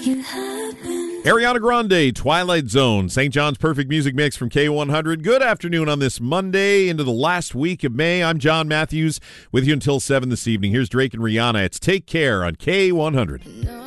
Ariana Grande, Twilight Zone, St. John's Perfect Music Mix from K100. Good afternoon on this Monday into the last week of May. I'm John Matthews with you until 7 this evening. Here's Drake and Rihanna. It's Take Care on K100.